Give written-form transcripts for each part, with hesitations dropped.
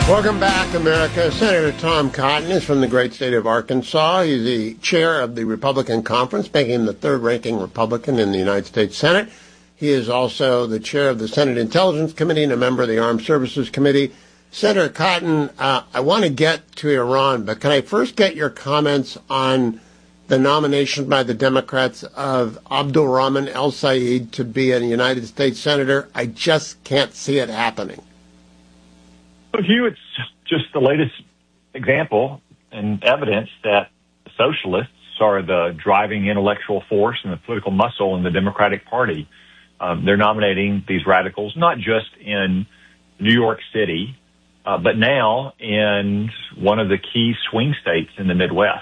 Welcome back, America. Senator Tom Cotton is from the great state of Arkansas. He's the chair of the Republican Conference, making him the third-ranking Republican in the United States Senate. He is also the chair of the Senate Intelligence Committee and a member of the Armed Services Committee. Senator Cotton, I want to get to Iran, but can I first get your comments on the nomination by the Democrats of Abdulrahman El-Sayed to be a United States Senator? I just can't see it happening. Well, Hugh, it's just the latest example and evidence that the socialists are the driving intellectual force and the political muscle in the Democratic Party. They're nominating these radicals, not just in New York City, but now in one of the key swing states in the Midwest.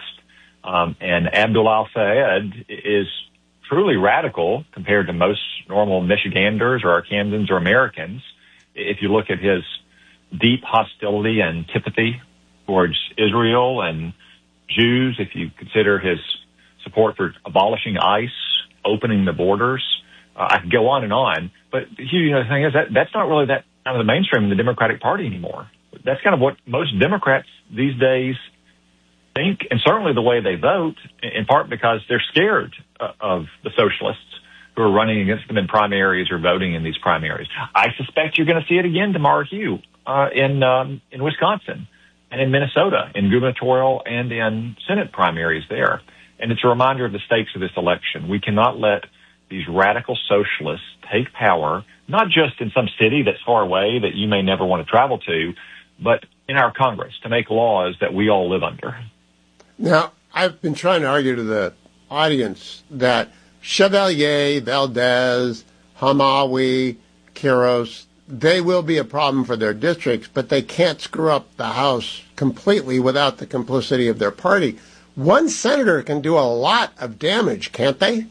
And Abdullah El-Sayed is truly radical compared to most normal Michiganders or Arkansans or Americans. If you look at his deep hostility and antipathy towards Israel and Jews, if you consider his support for abolishing ICE, opening the borders, I could go on. But Hugh, the thing is that's not really that kind of the mainstream in the Democratic Party anymore. That's kind of what most Democrats these days think, and certainly the way they vote, in part because they're scared of the socialists who are running against them in primaries or voting in these primaries. I suspect you're going to see it again tomorrow, Hugh, in Wisconsin and in Minnesota, in gubernatorial and in Senate primaries there. And it's a reminder of the stakes of this election. We cannot let these radical socialists take power, not just in some city that's far away that you may never want to travel to, but in our Congress to make laws that we all live under. Now, I've been trying to argue to the audience that Chevalier, Valdez, Hamawi, Quiros, they will be a problem for their districts, but they can't screw up the House completely without the complicity of their party. One senator can do a lot of damage, can't they?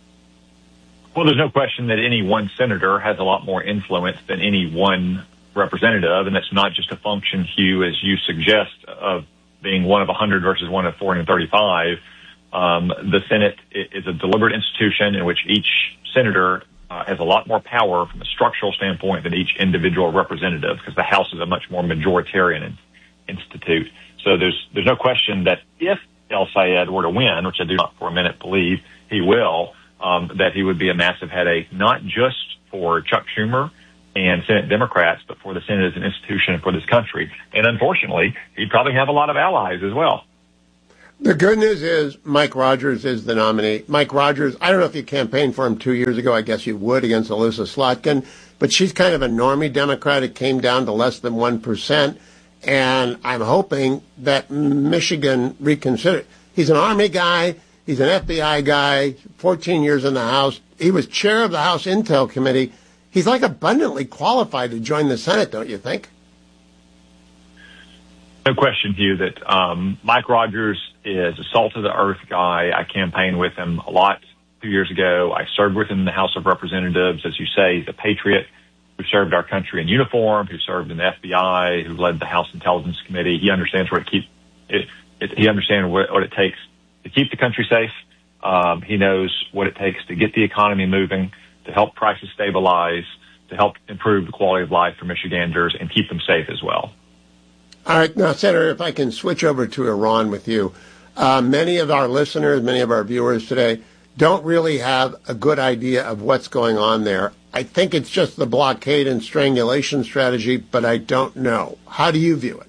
Well, there's no question that any one senator has a lot more influence than any one representative, and that's not just a function, Hugh, as you suggest, of being one of 100 versus one of 435. The Senate is a deliberate institution in which each senator has a lot more power from a structural standpoint than each individual representative, because the House is a much more majoritarian institute. So there's no question that if El-Sayed were to win, which I do not for a minute believe he will, that he would be a massive headache, not just for Chuck Schumer and Senate Democrats, but for the Senate as an institution for this country. And unfortunately, he'd probably have a lot of allies as well. The good news is Mike Rogers is the nominee. Mike Rogers, I don't know if you campaigned for him 2 years ago. I guess you would against Elissa Slotkin. But she's kind of a normie Democrat. It came down to less than 1%. And I'm hoping that Michigan reconsider. He's an Army guy. He's an FBI guy, 14 years in the House. He was chair of the House Intel Committee. He's like abundantly qualified to join the Senate, don't you think? No question, Hugh, that Mike Rogers is a salt-of-the-earth guy. I campaigned with him a lot 2 years ago. I served with him in the House of Representatives. As you say, he's a patriot who served our country in uniform, who served in the FBI, who led the House Intelligence Committee. He understands he understands what it takes to keep the country safe. He knows what it takes to get the economy moving, to help prices stabilize, to help improve the quality of life for Michiganders and keep them safe as well. All right. Now, Senator, if I can switch over to Iran with you. Many of our listeners, many of our viewers today don't really have a good idea of what's going on there. I think it's just the blockade and strangulation strategy, but I don't know. How do you view it?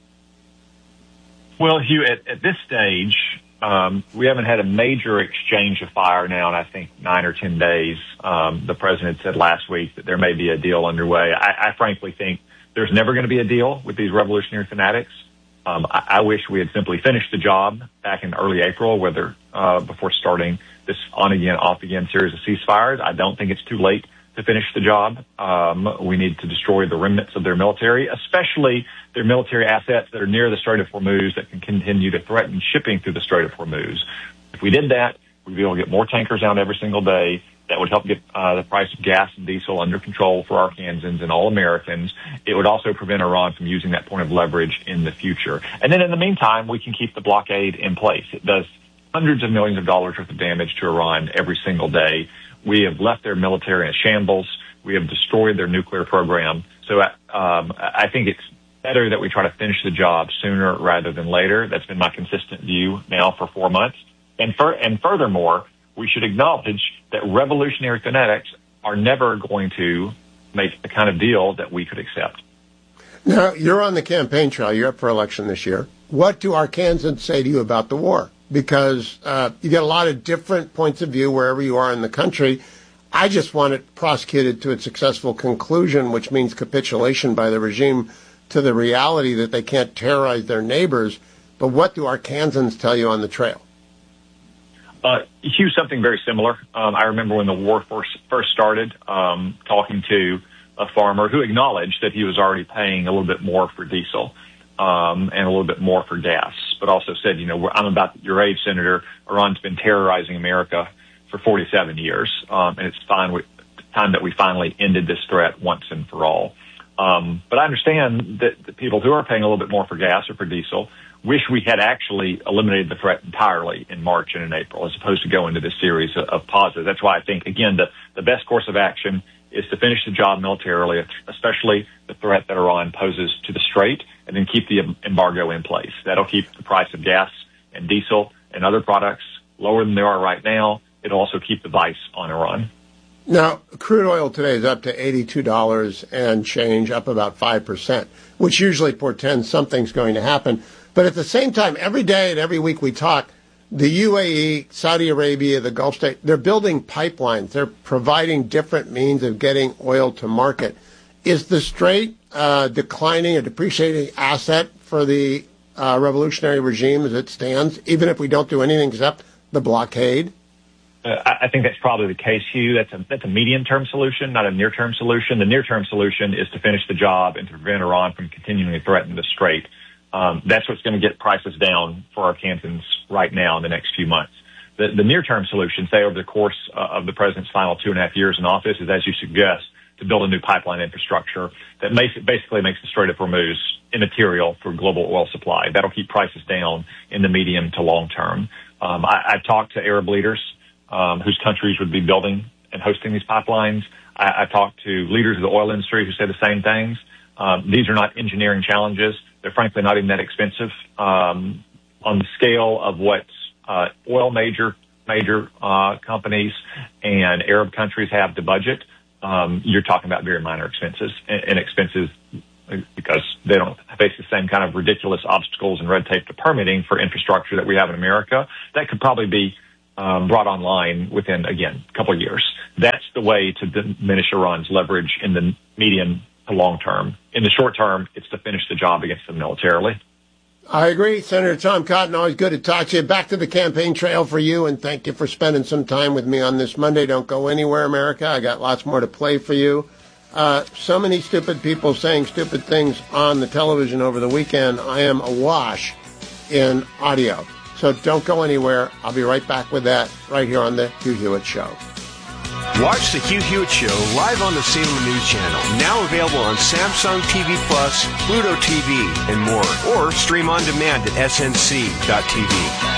Well, Hugh, at this stage, we haven't had a major exchange of fire now in, I think, 9 or 10 days. The president said last week that there may be a deal underway. I frankly think there's never going to be a deal with these revolutionary fanatics. I wish we had simply finished the job back in early April, before starting this on-again, off-again series of ceasefires. I don't think it's too late to finish the job. We need to destroy the remnants of their military, especially their military assets that are near the Strait of Hormuz that can continue to threaten shipping through the Strait of Hormuz. If we did that, we'd be able to get more tankers out every single day. That would help get the price of gas and diesel under control for Arkansans and all Americans. It would also prevent Iran from using that point of leverage in the future. And then in the meantime, we can keep the blockade in place. It does hundreds of millions of dollars worth of damage to Iran every single day. We have left their military in shambles. We have destroyed their nuclear program. So I think it's better that we try to finish the job sooner rather than later. That's been my consistent view now for 4 months. And furthermore, we should acknowledge that revolutionary fanatics are never going to make the kind of deal that we could accept. Now, you're on the campaign trail. You're up for election this year. What do Arkansans say to you about the war? Because you get a lot of different points of view wherever you are in the country. I just want it prosecuted to its successful conclusion, which means capitulation by the regime to the reality that they can't terrorize their neighbors. But what do Arkansans tell you on the trail? Hugh, something very similar. I remember when the war first started, talking to a farmer who acknowledged that he was already paying a little bit more for diesel and a little bit more for gas, but also said, I'm about your age, Senator. Iran's been terrorizing America for 47 years, and it's time that we finally ended this threat once and for all. But I understand that the people who are paying a little bit more for gas or for diesel wish we had actually eliminated the threat entirely in March and in April, as opposed to go into this series of pauses. That's why I think, again, the best course of action is to finish the job militarily, especially the threat that Iran poses to the Strait, and then keep the embargo in place. That'll keep the price of gas and diesel and other products lower than they are right now. It'll also keep the vice on Iran. Now, crude oil today is up to $82 and change, up about 5%, which usually portends something's going to happen. But at the same time, every day and every week we talk, the UAE, Saudi Arabia, the Gulf State, they're building pipelines. They're providing different means of getting oil to market. Is the Strait declining or depreciating asset for the revolutionary regime as it stands, even if we don't do anything except the blockade? I think that's probably the case, Hugh. That's a medium-term solution, not a near-term solution. The near-term solution is to finish the job and to prevent Iran from continuing to threaten the Strait. That's what's going to get prices down for Arkansans right now in the next few months. The near-term solution, say over the course of the president's final 2.5 years in office, is, as you suggest, to build a new pipeline infrastructure that basically makes the Strait of Hormuz immaterial for global oil supply. That'll keep prices down in the medium to long term. I've talked to Arab leaders whose countries would be building and hosting these pipelines. I talked to leaders of the oil industry who say the same things. These are not engineering challenges. They're frankly not even that expensive on the scale of what oil major companies and Arab countries have to budget. You're talking about very minor expenses, and expenses because they don't face the same kind of ridiculous obstacles and red tape to permitting for infrastructure that we have in America. That could probably be brought online within, again, a couple of years. That's the way to diminish Iran's leverage in the medium to long term. In the short term, it's to finish the job against them militarily. I agree. Senator Tom Cotton, always good to talk to you. Back to the campaign trail for you, and thank you for spending some time with me on this Monday. Don't go anywhere, America. I got lots more to play for you. So many stupid people saying stupid things on the television over the weekend. I am awash in audio. So don't go anywhere. I'll be right back with that right here on the Hugh Hewitt Show. Watch the Hugh Hewitt Show live on the Salem News Channel, now available on Samsung TV Plus, Pluto TV, and more, or stream on demand at snc.tv.